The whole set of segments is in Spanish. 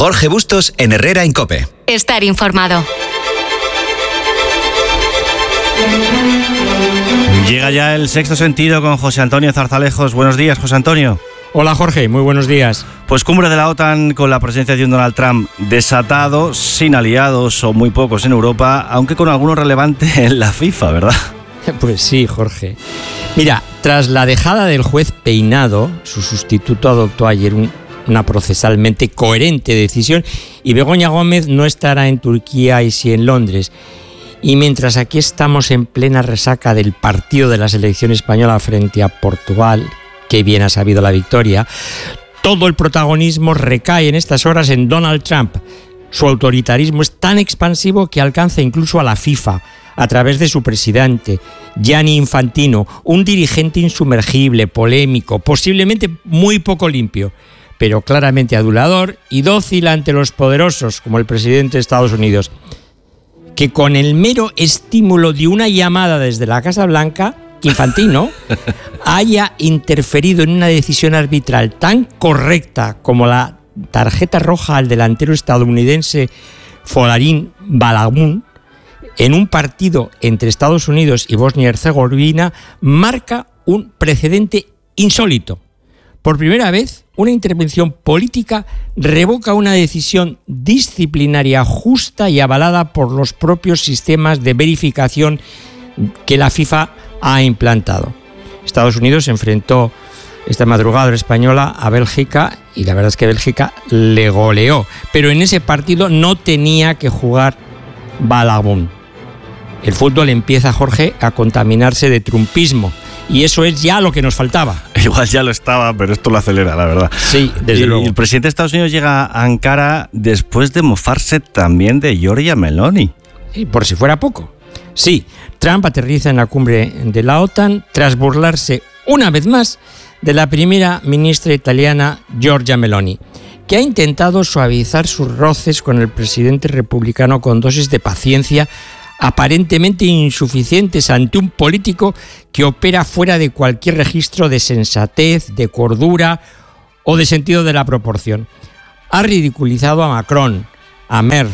Jorge Bustos en Herrera en COPE. Estar informado. Llega ya el Sexto Sentido con José Antonio Zarzalejos. Buenos días, José Antonio. Hola Jorge, muy buenos días. Pues cumbre de la OTAN con la presencia de un Donald Trump desatado, sin aliados o muy pocos en Europa, aunque con alguno relevante en la FIFA, ¿verdad? Pues sí, Jorge. Mira, tras la dejada del juez Peinado, su sustituto adoptó ayer una procesalmente coherente decisión y Begoña Gómez no estará en Turquía y sí en Londres. Y mientras aquí estamos en plena resaca del partido de la selección española frente a Portugal, que bien ha sabido la victoria, todo el protagonismo recae en estas horas en Donald Trump. Su autoritarismo es tan expansivo que alcanza incluso a la FIFA, a través de su presidente, Gianni Infantino, un dirigente insumergible, polémico, posiblemente muy poco limpio, pero claramente adulador y dócil ante los poderosos, como el presidente de Estados Unidos, que con el mero estímulo de una llamada desde la Casa Blanca, Infantino haya interferido en una decisión arbitral tan correcta como la tarjeta roja al delantero estadounidense Folarin Balagun en un partido entre Estados Unidos y Bosnia y Herzegovina, marca un precedente insólito. Por primera vez, una intervención política revoca una decisión disciplinaria justa y avalada por los propios sistemas de verificación que la FIFA ha implantado. Estados Unidos se enfrentó esta madrugada a la española a Bélgica y la verdad es que Bélgica le goleó, pero en ese partido no tenía que jugar Balagun. El fútbol empieza, Jorge, a contaminarse de trumpismo y eso es ya lo que nos faltaba. Igual ya lo estaba, pero esto lo acelera, la verdad. Sí, desde luego. El presidente de Estados Unidos llega a Ankara después de mofarse también de Giorgia Meloni. Y por si fuera poco. Sí, Trump aterriza en la cumbre de la OTAN tras burlarse una vez más de la primera ministra italiana Giorgia Meloni, que ha intentado suavizar sus roces con el presidente republicano con dosis de paciencia aparentemente insuficientes ante un político que opera fuera de cualquier registro de sensatez, de cordura o de sentido de la proporción. Ha ridiculizado a Macron, a Merkel,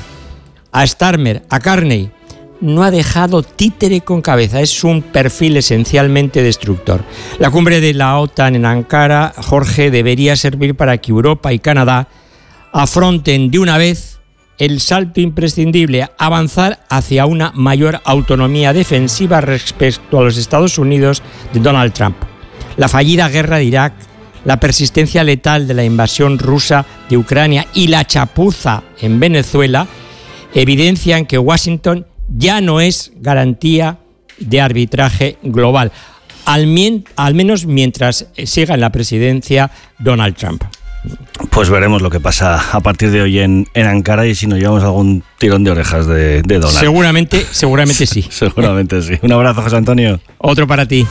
a Starmer, a Carney. No ha dejado títere con cabeza, es un perfil esencialmente destructor. La cumbre de la OTAN en Ankara, Jorge, debería servir para que Europa y Canadá afronten de una vez el salto imprescindible, avanzar hacia una mayor autonomía defensiva respecto a los Estados Unidos de Donald Trump. La fallida guerra de Irak, la persistencia letal de la invasión rusa de Ucrania y la chapuza en Venezuela evidencian que Washington ya no es garantía de arbitraje global, al menos mientras siga en la presidencia Donald Trump. Pues veremos lo que pasa a partir de hoy en Ankara y si nos llevamos algún tirón de orejas de Donald. Seguramente sí. Seguramente sí. Un abrazo, José Antonio. Otro para ti.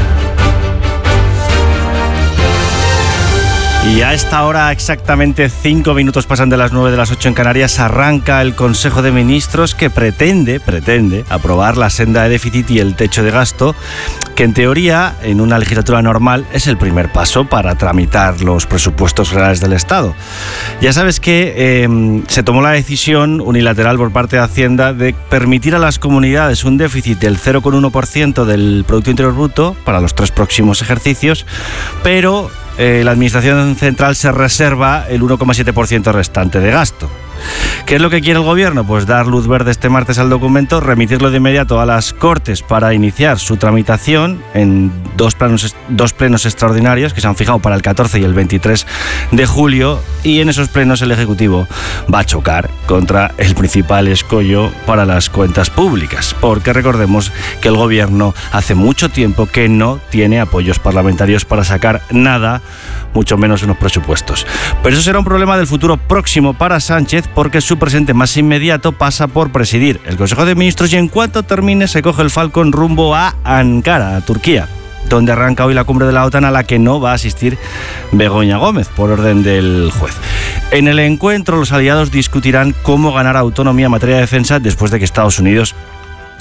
Y a esta hora, exactamente 5 minutos pasan de las 9 de las 8 en Canarias, arranca el Consejo de Ministros que pretende aprobar la senda de déficit y el techo de gasto, que en teoría, en una legislatura normal, es el primer paso para tramitar los presupuestos generales del Estado. Ya sabes que se tomó la decisión unilateral por parte de Hacienda de permitir a las comunidades un déficit del 0,1% del Producto Interior Bruto para los 3 próximos ejercicios, pero la Administración Central se reserva el 1,7% restante de gasto. ¿Qué es lo que quiere el Gobierno? Pues dar luz verde este martes al documento, remitirlo de inmediato a las Cortes para iniciar su tramitación en dos plenos extraordinarios que se han fijado para el 14 y el 23 de julio, y en esos plenos el Ejecutivo va a chocar contra el principal escollo para las cuentas públicas, porque recordemos que el Gobierno hace mucho tiempo que no tiene apoyos parlamentarios para sacar nada, mucho menos unos presupuestos. Pero eso será un problema del futuro próximo para Sánchez, porque su presente más inmediato pasa por presidir el Consejo de Ministros y en cuanto termine se coge el Falcon rumbo a Ankara, a Turquía, donde arranca hoy la cumbre de la OTAN a la que no va a asistir Begoña Gómez por orden del juez. En el encuentro los aliados discutirán cómo ganar autonomía en materia de defensa después de que Estados Unidos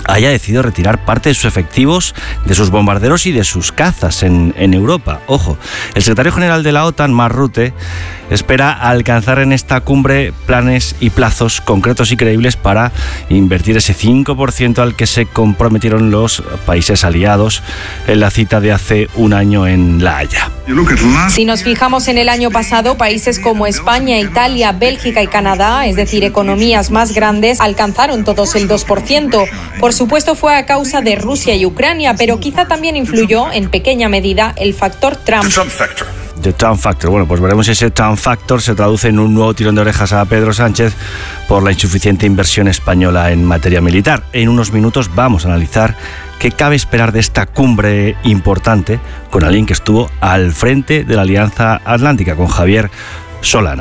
haya decidido retirar parte de sus efectivos, de sus bombarderos y de sus cazas en Europa. Ojo, el secretario general de la OTAN, Mark Rutte, espera alcanzar en esta cumbre planes y plazos concretos y creíbles para invertir ese 5% al que se comprometieron los países aliados en la cita de hace un año en La Haya. Si nos fijamos en el año pasado, países como España, Italia, Bélgica y Canadá, es decir, economías más grandes, alcanzaron todos el 2%. Por supuesto, fue a causa de Rusia y Ucrania, pero quizá también influyó en pequeña medida el factor Trump. The Trump Factor. Bueno, pues veremos si ese Trump Factor se traduce en un nuevo tirón de orejas a Pedro Sánchez por la insuficiente inversión española en materia militar. En unos minutos vamos a analizar qué cabe esperar de esta cumbre importante con alguien que estuvo al frente de la Alianza Atlántica, con Javier Solana.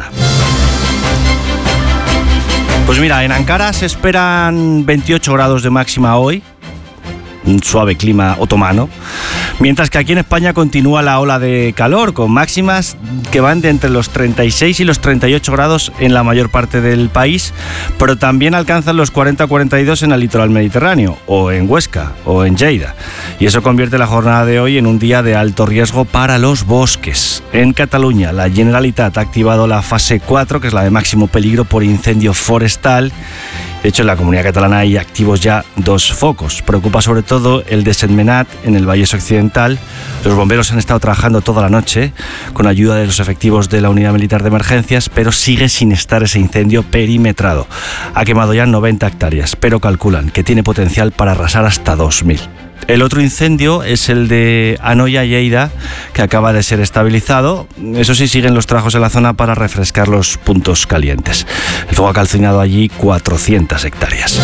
Pues mira, en Ankara se esperan 28 grados de máxima hoy, un suave clima otomano, mientras que aquí en España continúa la ola de calor, con máximas que van de entre los 36 y los 38 grados en la mayor parte del país, pero también alcanzan los 40-42 en el litoral mediterráneo, o en Huesca, o en Lleida. Y eso convierte la jornada de hoy en un día de alto riesgo para los bosques. En Cataluña, la Generalitat ha activado la fase 4, que es la de máximo peligro por incendio forestal. De hecho, en la Comunidad Catalana hay activos ya 2 focos. Preocupa sobre todo el de Sentmenat, en el Vallès Occidental. Los bomberos han estado trabajando toda la noche con ayuda de los efectivos de la Unidad Militar de Emergencias, pero sigue sin estar ese incendio perimetrado. Ha quemado ya 90 hectáreas, pero calculan que tiene potencial para arrasar hasta 2.000. El otro incendio es el de Anoia y Lleida, que acaba de ser estabilizado. Eso sí, siguen los trabajos en la zona para refrescar los puntos calientes. El fuego ha calcinado allí 400 hectáreas.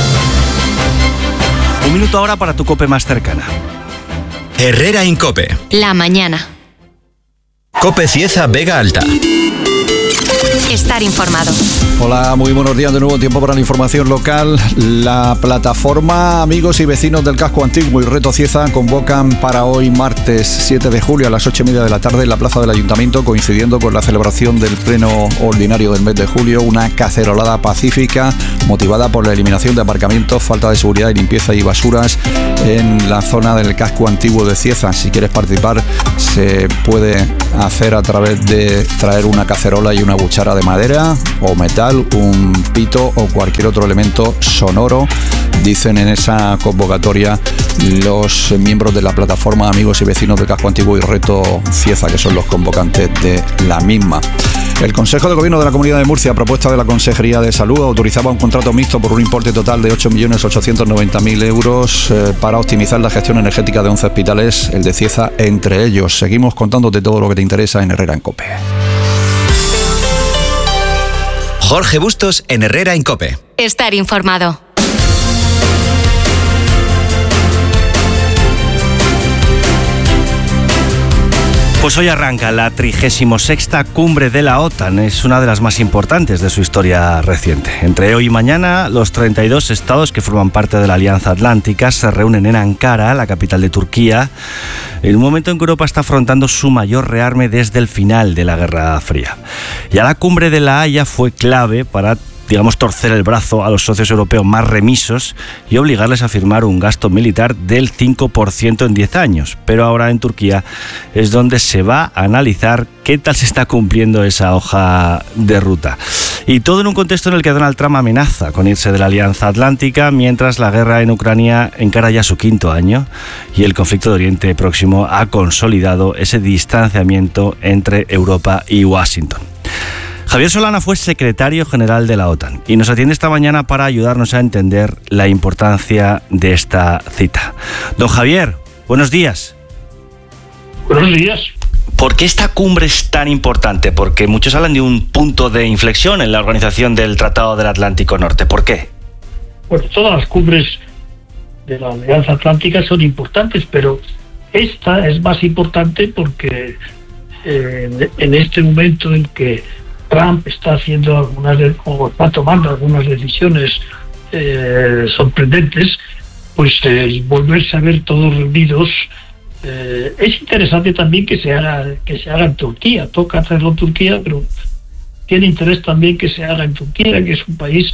Un minuto ahora para tu COPE más cercana. Herrera Incope. La mañana. COPE Cieza Vega Alta. Estar informado. Hola, muy buenos días de nuevo. Tiempo para la información local. La plataforma Amigos y Vecinos del Casco Antiguo y Reto Cieza convocan para hoy, martes 7 de julio a las 8:30 de la tarde en la plaza del Ayuntamiento, coincidiendo con la celebración del pleno ordinario del mes de julio, una cacerolada pacífica motivada por la eliminación de aparcamientos, falta de seguridad y limpieza y basuras en la zona del Casco Antiguo de Cieza. Si quieres participar, se puede hacer a través de traer una cacerola y una cuchara de madera o metal, un pito o cualquier otro elemento sonoro, dicen en esa convocatoria los miembros de la plataforma Amigos y Vecinos del Casco Antiguo y Reto Cieza, que son los convocantes de la misma. El Consejo de Gobierno de la Comunidad de Murcia, a propuesta de la Consejería de Salud, autorizaba un contrato mixto por un importe total de 8.890.000 euros para optimizar la gestión energética de 11 hospitales, el de Cieza entre ellos. Seguimos contándote todo lo que te interesa en Herrera en COPE. Jorge Bustos en Herrera en COPE. Estar informado. Pues hoy arranca la 36ª cumbre de la OTAN. Es una de las más importantes de su historia reciente. Entre hoy y mañana, los 32 estados que forman parte de la Alianza Atlántica se reúnen en Ankara, la capital de Turquía, en un momento en que Europa está afrontando su mayor rearme desde el final de la Guerra Fría. Ya la cumbre de La Haya fue clave para, torcer el brazo a los socios europeos más remisos y obligarles a firmar un gasto militar del 5% en 10 años. Pero ahora en Turquía es donde se va a analizar qué tal se está cumpliendo esa hoja de ruta. Y todo en un contexto en el que Donald Trump amenaza con irse de la Alianza Atlántica, mientras la guerra en Ucrania encara ya su 5º año y el conflicto de Oriente Próximo ha consolidado ese distanciamiento entre Europa y Washington. Javier Solana fue secretario general de la OTAN y nos atiende esta mañana para ayudarnos a entender la importancia de esta cita. Don Javier, buenos días. Buenos días. ¿Por qué esta cumbre es tan importante? Porque muchos hablan de un punto de inflexión en la organización del Tratado del Atlántico Norte. ¿Por qué? Pues todas las cumbres de la Alianza Atlántica son importantes, pero esta es más importante porque en este momento en que Trump está haciendo está tomando algunas decisiones sorprendentes, pues volverse a ver todos reunidos. Es interesante también que se haga en Turquía. Toca hacerlo en Turquía, pero tiene interés también que se haga en Turquía, que es un país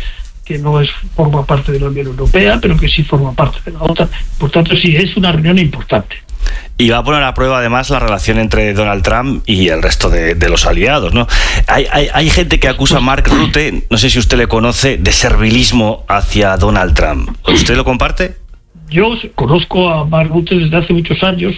que no forma parte de la Unión Europea, pero que sí forma parte de la OTAN. Por tanto, sí, es una reunión importante. Y va a poner a prueba además la relación entre Donald Trump y el resto de los aliados, ¿no? Hay gente que acusa a Mark Rutte, no sé si usted le conoce, de servilismo hacia Donald Trump. ¿Usted lo comparte? Yo conozco a Mark Rutte desde hace muchos años,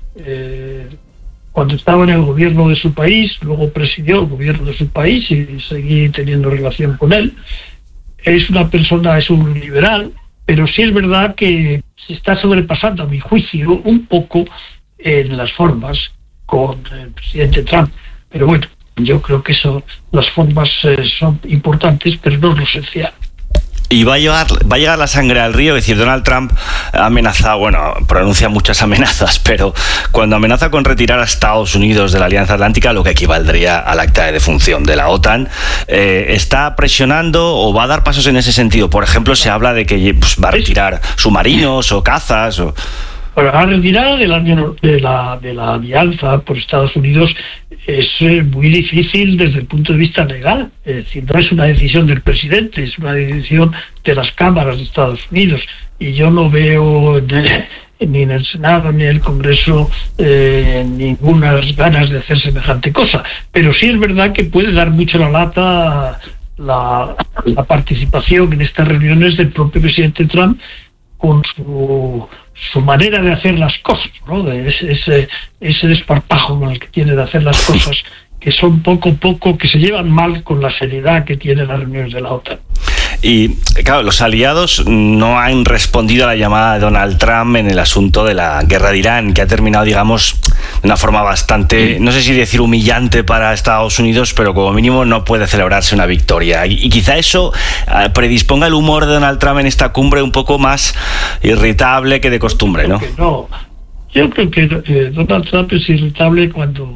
cuando estaba en el gobierno de su país, luego presidió el gobierno de su país y seguí teniendo relación con él. Es una persona, es un liberal, pero sí es verdad que se está sobrepasando, a mi juicio, un poco en las formas con el presidente Trump. Pero bueno, yo creo que las formas son importantes, pero no lo esencial. Y va a llegar la sangre al río. Es decir, Donald Trump ha amenazado, pronuncia muchas amenazas, pero cuando amenaza con retirar a Estados Unidos de la Alianza Atlántica, lo que equivaldría al acta de defunción de la OTAN, ¿está presionando o va a dar pasos en ese sentido? Por ejemplo, se habla de que va a retirar submarinos o cazas. Bueno, la retirada de la alianza por Estados Unidos es muy difícil desde el punto de vista legal. Es decir, no es una decisión del presidente, es una decisión de las cámaras de Estados Unidos. Y yo no veo ni en el Senado ni en el Congreso ninguna ganas de hacer semejante cosa. Pero sí es verdad que puede dar mucho la lata la participación en estas reuniones del propio presidente Trump, con su manera de hacer las cosas, ¿no? Ese desparpajo con el que tiene de hacer las cosas, que son poco a poco, que se llevan mal con la seriedad que tienen las reuniones de la OTAN. Y claro, los aliados no han respondido a la llamada de Donald Trump en el asunto de la guerra de Irán, que ha terminado, digamos, de una forma bastante, no sé si decir humillante para Estados Unidos, pero como mínimo no puede celebrarse una victoria. Y quizá eso predisponga el humor de Donald Trump en esta cumbre un poco más irritable que de costumbre, ¿no? No, yo creo que Donald Trump es irritable cuando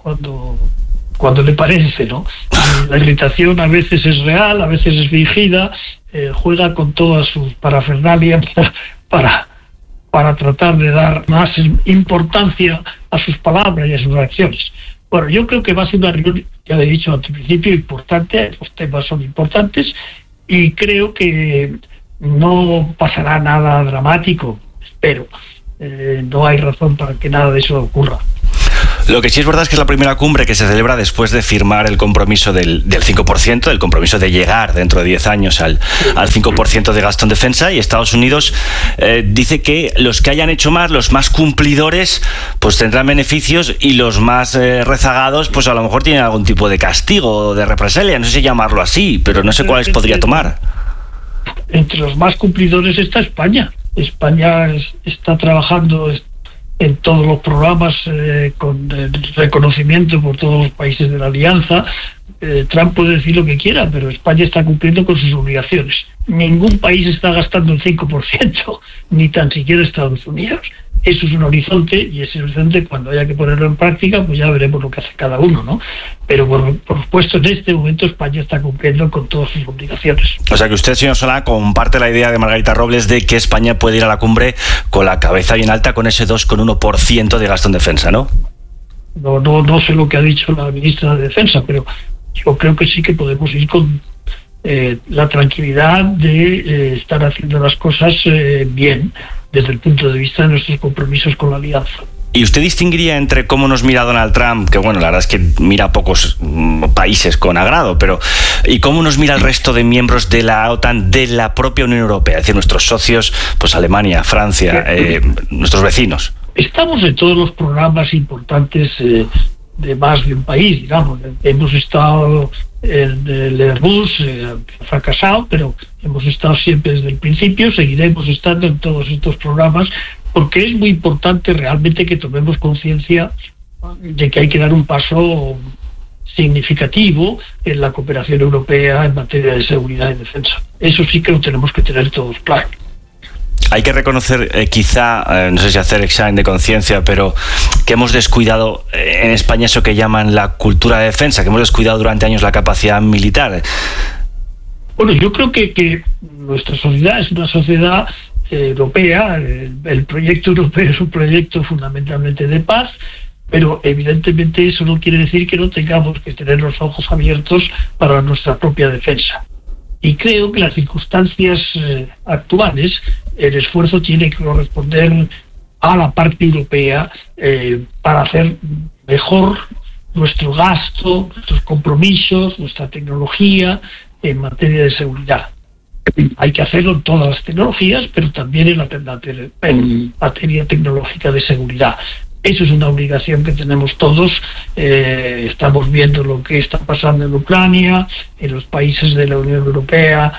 le parece, ¿no? La irritación a veces es real, a veces es fingida, juega con todas sus parafernalias para tratar de dar más importancia a sus palabras y a sus reacciones. Bueno, yo creo que va a ser una reunión, ya he dicho al principio, importante, los temas son importantes, y creo que no pasará nada dramático, espero. No hay razón para que nada de eso ocurra. Lo que sí es verdad es que es la primera cumbre que se celebra después de firmar el compromiso del 5%, el compromiso de llegar dentro de 10 años al 5% de gasto en defensa, y Estados Unidos dice que los que hayan hecho más, los más cumplidores, pues tendrán beneficios, y los más rezagados, pues a lo mejor tienen algún tipo de castigo o de represalia, no sé si llamarlo así, pero no sé cuáles podría tomar. Entre los más cumplidores está España. España está trabajando en todos los programas con reconocimiento por todos los países de la alianza. Trump puede decir lo que quiera, pero España está cumpliendo con sus obligaciones. Ningún país está gastando el 5%, ni tan siquiera Estados Unidos. Eso es un horizonte, y ese horizonte, cuando haya que ponerlo en práctica, pues ya veremos lo que hace cada uno, ¿no? Pero por supuesto, en este momento España está cumpliendo con todas sus obligaciones. O sea que usted, señor Solá, comparte la idea de Margarita Robles de que España puede ir a la cumbre con la cabeza bien alta, con ese 2,1% de gasto en defensa, ¿no? No sé lo que ha dicho la ministra de Defensa, pero yo creo que sí que podemos ir con la tranquilidad de estar haciendo las cosas bien, desde el punto de vista de nuestros compromisos con la alianza. ¿Y usted distinguiría entre cómo nos mira Donald Trump, que bueno, la verdad es que mira a pocos países con agrado, pero y cómo nos mira el resto de miembros de la OTAN, de la propia Unión Europea, es decir, nuestros socios, pues Alemania, Francia, nuestros vecinos? Estamos en todos los programas importantes de más de un país, digamos. Hemos estado en el Airbus, fracasado, pero hemos estado siempre desde el principio, seguiremos estando en todos estos programas, porque es muy importante realmente que tomemos conciencia de que hay que dar un paso significativo en la cooperación europea en materia de seguridad y defensa. Eso sí que lo tenemos que tener todos claro. Hay que reconocer, quizá, no sé si hacer examen de conciencia, pero que hemos descuidado en España eso que llaman la cultura de defensa, que hemos descuidado durante años la capacidad militar. Bueno, yo creo que nuestra sociedad es una sociedad europea. El proyecto europeo es un proyecto fundamentalmente de paz, pero evidentemente eso no quiere decir que no tengamos que tener los ojos abiertos para nuestra propia defensa. Y creo que las circunstancias actuales, el esfuerzo tiene que corresponder a la parte europea para hacer mejor nuestro gasto, nuestros compromisos, nuestra tecnología en materia de seguridad. Hay que hacerlo en todas las tecnologías, pero también en materia tecnológica de seguridad. Eso es una obligación que tenemos todos. Estamos viendo lo que está pasando en Ucrania, en los países de la Unión Europea.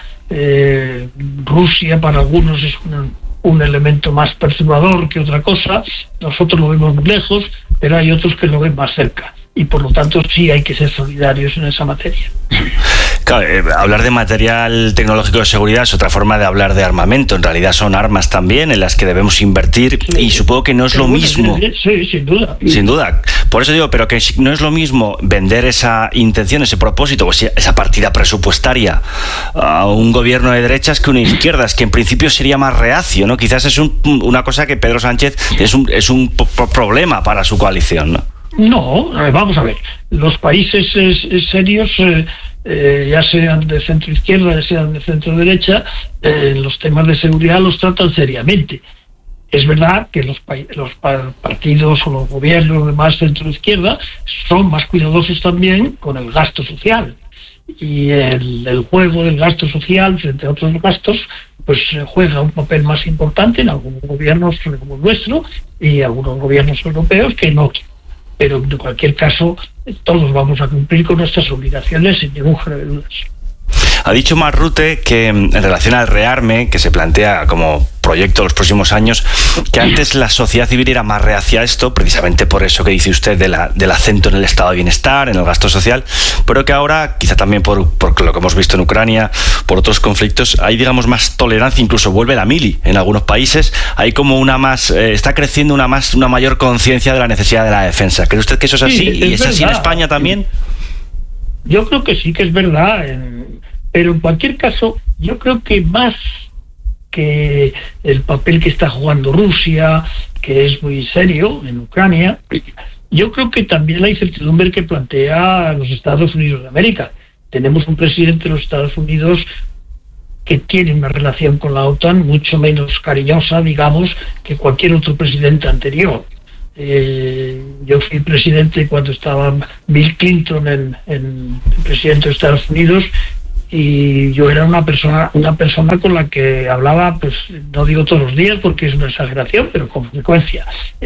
Rusia para algunos es un elemento más perturbador que otra cosa. Nosotros lo vemos muy lejos, pero hay otros que lo ven más cerca. Y por lo tanto sí hay que ser solidarios en esa materia. Claro, hablar de material tecnológico de seguridad es otra forma de hablar de armamento. En realidad son armas también en las que debemos invertir, sí, y supongo que no es lo mismo. Sí, sin duda. Sin duda. Por eso digo, pero que no es lo mismo vender esa intención, ese propósito, o esa partida presupuestaria a un gobierno de derechas que una izquierda, es que en principio sería más reacio, ¿no? Quizás es una cosa que Pedro Sánchez es un problema para su coalición, ¿no? No, vamos a ver. Los países serios, ya sean de centro izquierda, ya sean de centro derecha, los temas de seguridad los tratan seriamente. Es verdad que los partidos o los gobiernos de más centro izquierda son más cuidadosos también con el gasto social. Y el juego del gasto social frente a otros gastos pues juega un papel más importante en algunos gobiernos como el nuestro y algunos gobiernos europeos que no. Pero en cualquier caso todos vamos a cumplir con nuestras obligaciones sin ningún género de dudas. Ha dicho Mark Rutte que en relación al rearme, que se plantea como proyecto los próximos años, que antes la sociedad civil era más reacia a esto, precisamente por eso que dice usted del acento en el estado de bienestar, en el gasto social, pero que ahora, quizá también por lo que hemos visto en Ucrania, por otros conflictos, hay, digamos, más tolerancia, incluso vuelve la mili en algunos países, hay como está creciendo una mayor conciencia de la necesidad de la defensa. ¿Cree usted que eso es así? Sí, ¿Y es así en España también? Yo creo que sí que es verdad, pero en cualquier caso, yo creo que más que el papel que está jugando Rusia, que es muy serio en Ucrania, yo creo que también la incertidumbre que plantea los Estados Unidos de América. Tenemos un presidente de los Estados Unidos que tiene una relación con la OTAN mucho menos cariñosa, digamos, que cualquier otro presidente anterior. Yo fui presidente cuando estaba Bill Clinton en presidente de Estados Unidos, y yo era una persona con la que hablaba, pues no digo todos los días porque es una exageración, pero con frecuencia,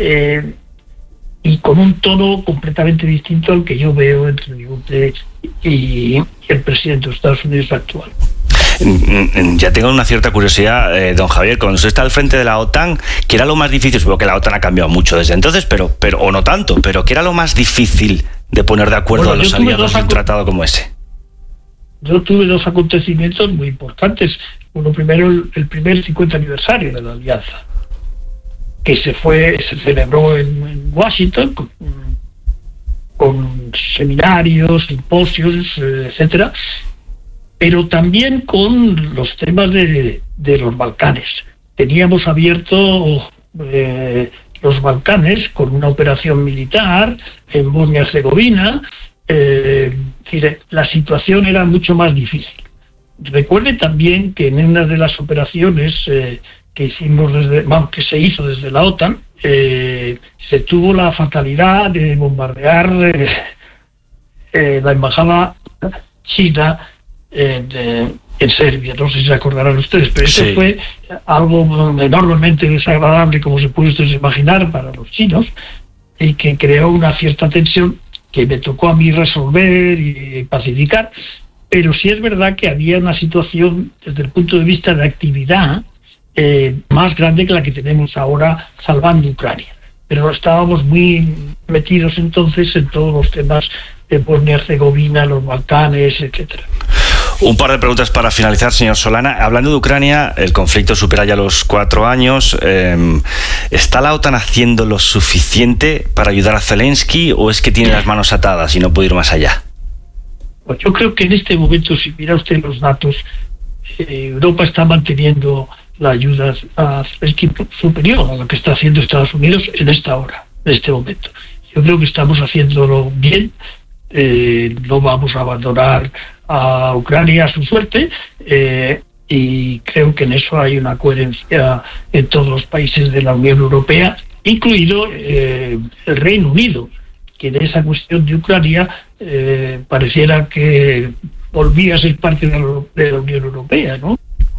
y con un tono completamente distinto al que yo veo entre Bill y el presidente de Estados Unidos actual. Ya tengo una cierta curiosidad, don Javier, cuando usted está al frente de la OTAN, ¿qué era lo más difícil? Supongo que la OTAN ha cambiado mucho desde entonces, pero o no tanto, pero ¿qué era lo más difícil de poner de acuerdo a los aliados en un tratado como ese? Yo tuve dos acontecimientos muy importantes. Uno primero, el primer 50 aniversario de la Alianza, que se celebró en Washington con seminarios, simposios, etcétera, pero también con los temas de los Balcanes. Teníamos abierto los Balcanes con una operación militar en Bosnia-Herzegovina. La situación era mucho más difícil. Recuerde también que en una de las operaciones que se hizo desde la OTAN, se tuvo la fatalidad de bombardear la embajada china en Serbia. No sé si se acordarán ustedes, pero eso sí fue algo enormemente desagradable, como se puede ustedes imaginar, para los chinos, y que creó una cierta tensión que me tocó a mí resolver y pacificar. Pero sí es verdad que había una situación desde el punto de vista de actividad más grande que la que tenemos ahora salvando Ucrania. Pero estábamos muy metidos entonces en todos los temas de Bosnia-Herzegovina, los Balcanes, etcétera. Un par de preguntas para finalizar, señor Solana. Hablando de Ucrania, el conflicto supera ya los 4 años. ¿Está la OTAN haciendo lo suficiente para ayudar a Zelensky o es que tiene las manos atadas y no puede ir más allá? Pues yo creo que en este momento, si mira usted los datos, Europa está manteniendo la ayuda a Zelensky superior a lo que está haciendo Estados Unidos en esta hora, en este momento. Yo creo que estamos haciéndolo bien. no vamos a abandonar a Ucrania a su suerte, y creo que en eso hay una coherencia en todos los países de la Unión Europea, incluido el Reino Unido, que en esa cuestión de Ucrania pareciera que volvía a ser parte de la Unión Europea, ¿no?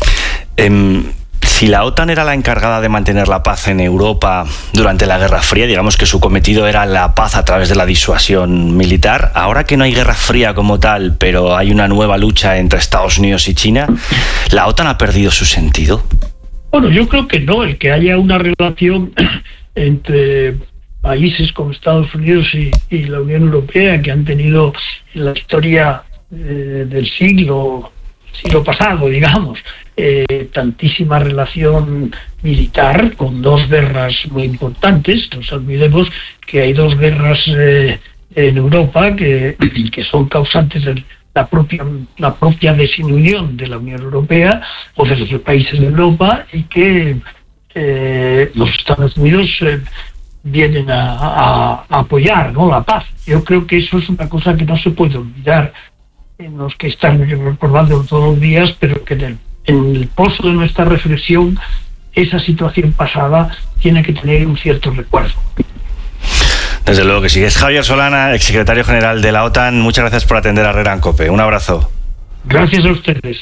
Si la OTAN era la encargada de mantener la paz en Europa durante la Guerra Fría, digamos que su cometido era la paz a través de la disuasión militar, ahora que no hay Guerra Fría como tal, pero hay una nueva lucha entre Estados Unidos y China, ¿la OTAN ha perdido su sentido? Bueno, yo creo que no, el que haya una relación entre países como Estados Unidos y la Unión Europea, que han tenido en la historia del siglo pasado, digamos, tantísima relación militar, con dos guerras muy importantes. No nos olvidemos que hay dos guerras en Europa que son causantes de la propia desinunión de la Unión Europea o de los países de Europa, y que los Estados Unidos vienen a apoyar, ¿no?, la paz. Yo creo que eso es una cosa que no se puede olvidar, en los que están recordando todos los días, pero que en el pozo de nuestra reflexión esa situación pasada tiene que tener un cierto recuerdo. Desde luego que sí. Es Javier Solana, exsecretario general de la OTAN. Muchas gracias por atender a Herrera en COPE. Un abrazo. Gracias a ustedes.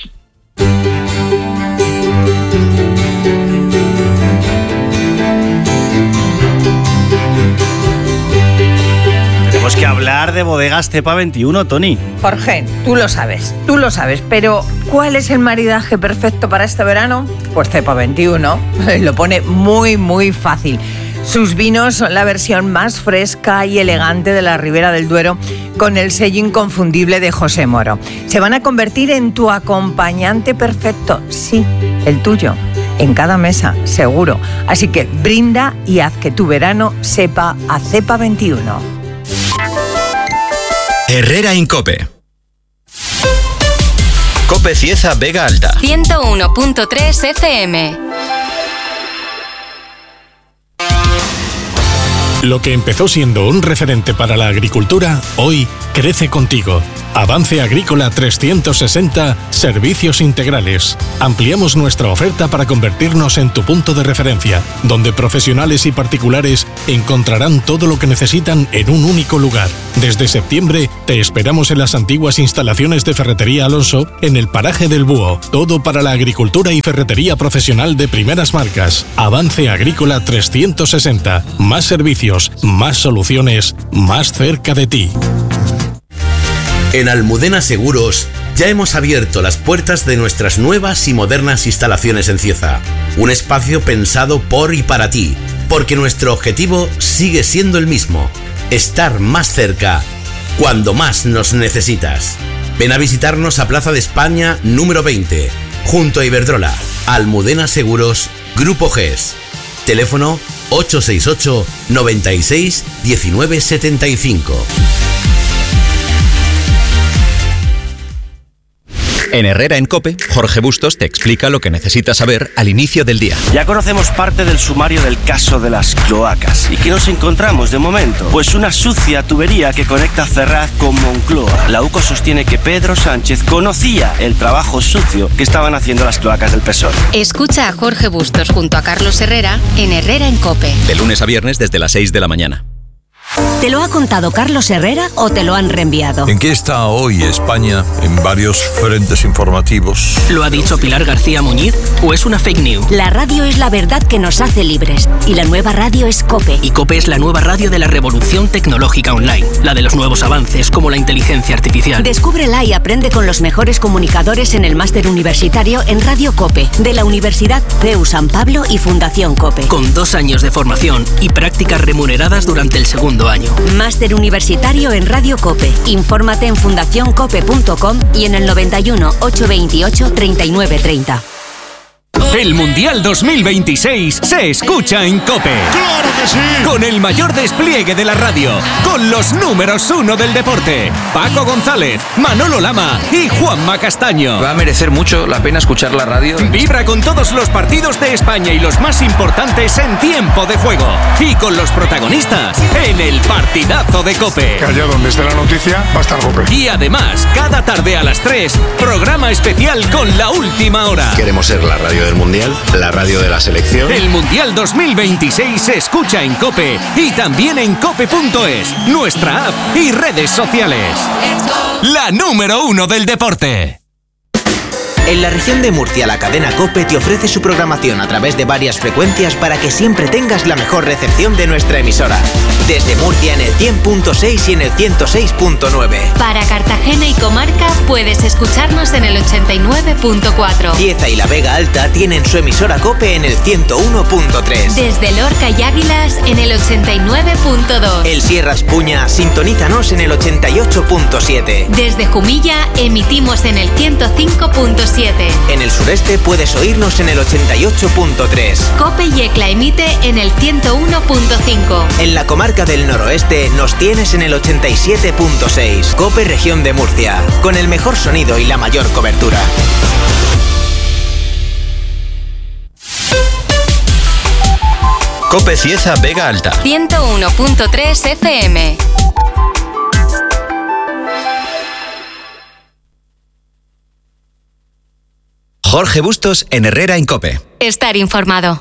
Tenemos que hablar de bodegas Cepa 21, Tony. Jorge, tú lo sabes, pero ¿cuál es el maridaje perfecto para este verano? Pues Cepa 21, lo pone muy, muy fácil. Sus vinos son la versión más fresca y elegante de la Ribera del Duero, con el sello inconfundible de José Moro. Se van a convertir en tu acompañante perfecto, sí, el tuyo, en cada mesa, seguro. Así que brinda y haz que tu verano sepa a Cepa 21. Herrera en COPE. COPE Cieza Vega Alta. 101.3 FM. Lo que empezó siendo un referente para la agricultura, hoy crece contigo. Avance Agrícola 360, servicios integrales. Ampliamos nuestra oferta para convertirnos en tu punto de referencia, donde profesionales y particulares encontrarán todo lo que necesitan en un único lugar. Desde septiembre te esperamos en las antiguas instalaciones de Ferretería Alonso, en el paraje del Búho. Todo para la agricultura y ferretería profesional de primeras marcas. Avance Agrícola 360. Más servicios, más soluciones, más cerca de ti. En Almudena Seguros ya hemos abierto las puertas de nuestras nuevas y modernas instalaciones en Cieza. Un espacio pensado por y para ti, porque nuestro objetivo sigue siendo el mismo: estar más cerca cuando más nos necesitas. Ven a visitarnos a Plaza de España número 20, junto a Iberdrola. Almudena Seguros, Grupo GES. Teléfono 868 96 19 75. En Herrera en COPE, Jorge Bustos te explica lo que necesitas saber al inicio del día. Ya conocemos parte del sumario del caso de las cloacas. ¿Y qué nos encontramos de momento? Pues una sucia tubería que conecta Ferraz con Moncloa. La UCO sostiene que Pedro Sánchez conocía el trabajo sucio que estaban haciendo las cloacas del PSOE. Escucha a Jorge Bustos junto a Carlos Herrera en Herrera en COPE. De lunes a viernes desde las 6 de la mañana. ¿Te lo ha contado Carlos Herrera o te lo han reenviado? ¿En qué está hoy España en varios frentes informativos? ¿Lo ha dicho Pilar García Muñiz o es una fake news? La radio es la verdad que nos hace libres y la nueva radio es COPE. Y COPE es la nueva radio de la revolución tecnológica online, la de los nuevos avances como la inteligencia artificial. Descúbrela y aprende con los mejores comunicadores en el máster universitario en Radio COPE de la Universidad CEU San Pablo y Fundación COPE. Con 2 años de formación y prácticas remuneradas durante el segundo año. Máster universitario en Radio COPE. Infórmate en fundacioncope.com y en el 91 828 3930. El Mundial 2026 se escucha en COPE. ¡Claro que sí! Con el mayor despliegue de la radio, con los números 1 del deporte, Paco González, Manolo Lama y Juanma Castaño. Va a merecer mucho la pena escuchar la radio. Vibra con todos los partidos de España y los más importantes en tiempo de juego. Y con los protagonistas en el partidazo de COPE. Que allá donde esté la noticia va a estar COPE. Y además, cada tarde a las 3, programa especial con la última hora. Queremos ser la radio del Mundial, la radio de la selección. El Mundial 2026 se escucha en COPE y también en cope.es, nuestra app y redes sociales. La número 1 del deporte. En la región de Murcia, la cadena COPE te ofrece su programación a través de varias frecuencias para que siempre tengas la mejor recepción de nuestra emisora. Desde Murcia en el 100.6 y en el 106.9. Para Cartagena y comarca puedes escucharnos en el 89.4. Cieza y la Vega Alta tienen su emisora COPE en el 101.3. Desde Lorca y Águilas en el 89.2. El Sierra Espuña, sintonízanos en el 88.7. Desde Jumilla emitimos en el 105.7. En el sureste puedes oírnos en el 88.3. COPE Yecla emite en el 101.5. En la comarca del noroeste nos tienes en el 87.6. COPE Región de Murcia, con el mejor sonido y la mayor cobertura. COPE Cieza Vega Alta. 101.3 FM. Jorge Bustos en Herrera en COPE. Estar informado.